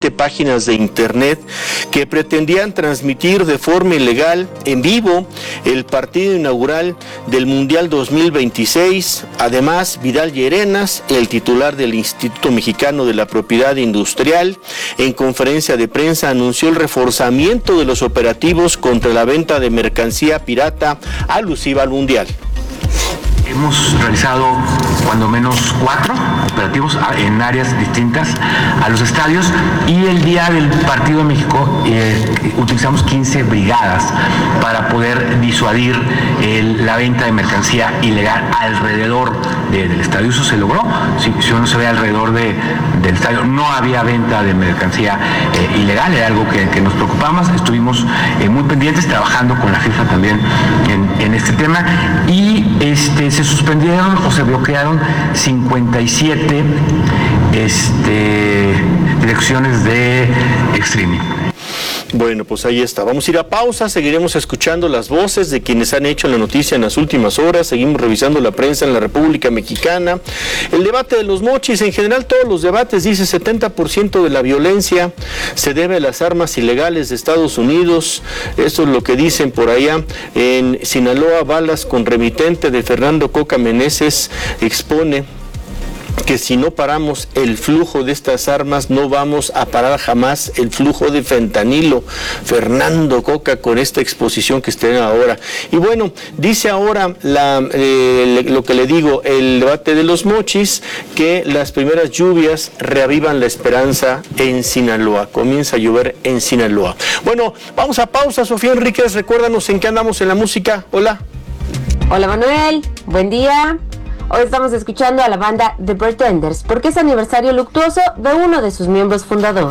7 páginas de internet que pretendían transmitir de forma ilegal en vivo el partido inaugural del Mundial 2026. Además, Vidal Llerenas, el titular del Instituto Mexicano de la Propiedad Industrial, en conferencia de prensa anunció el reforzamiento de los operativos contra la venta de mercancía pirata alusiva al Mundial. Hemos realizado cuando menos 4 operativos en áreas distintas a los estadios, y el día del partido de México utilizamos 15 brigadas para poder disuadir la venta de mercancía ilegal alrededor del estadio. Eso se logró. Si uno se ve alrededor del estadio, no había venta de mercancía ilegal, era algo que nos preocupaba más. Estuvimos muy pendientes, trabajando con la FIFA también en este tema, y se suspendieron o se bloquearon 57 direcciones de streaming. Bueno, pues ahí está. Vamos a ir a pausa, seguiremos escuchando las voces de quienes han hecho la noticia en las últimas horas, seguimos revisando la prensa en la República Mexicana. El debate de los mochis, en general todos los debates, dice 70% de la violencia se debe a las armas ilegales de Estados Unidos. Esto es lo que dicen por allá. En Sinaloa, balas con remitente de Fernando Coca Meneses expone que si no paramos el flujo de estas armas, no vamos a parar jamás el flujo de fentanilo. Fernando Coca, con esta exposición que está ahora. Y bueno, dice ahora lo que le digo, el debate de los mochis, que las primeras lluvias reavivan la esperanza en Sinaloa. Comienza a llover en Sinaloa. Bueno, vamos a pausa. Sofía Enríquez, recuérdanos en qué andamos en la música. Hola. Hola Manuel, buen día. Hoy estamos escuchando a la banda The Pretenders porque es aniversario luctuoso de uno de sus miembros fundadores.